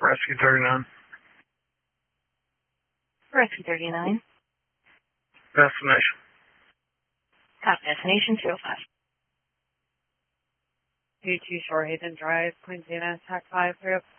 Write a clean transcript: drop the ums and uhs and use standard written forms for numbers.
Rescue 39. Rescue 39. Destination. Copy. Destination 205. 22 Shorehaven Drive, Quincy, Mass. TAC 5 3